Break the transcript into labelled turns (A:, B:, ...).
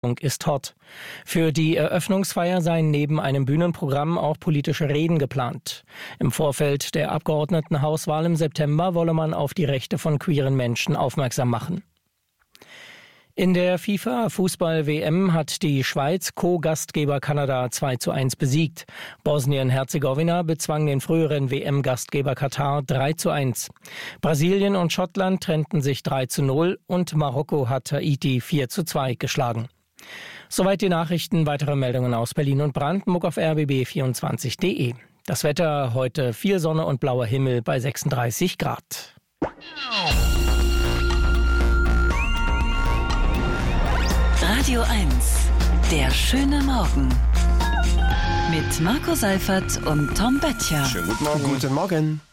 A: ist hot. Für die Eröffnungsfeier seien neben einem Bühnenprogramm auch politische Reden geplant. Im Vorfeld der Abgeordnetenhauswahl im September wolle man auf die Rechte von queeren Menschen aufmerksam machen. In der FIFA-Fußball-WM hat die Schweiz Co-Gastgeber Kanada 2:1 besiegt. Bosnien-Herzegowina bezwang den früheren WM-Gastgeber Katar 3:1. Brasilien und Schottland trennten sich 3:0 und Marokko hat Haiti 4:2 geschlagen. Soweit die Nachrichten. Weitere Meldungen aus Berlin und Brandenburg auf rbb24.de. Das Wetter heute: viel Sonne und blauer Himmel bei 36 Grad.
B: Radio 1, der schöne Morgen. Mit Marco Seifert und Tom Böttcher.
C: Schönen guten Morgen. Guten Morgen.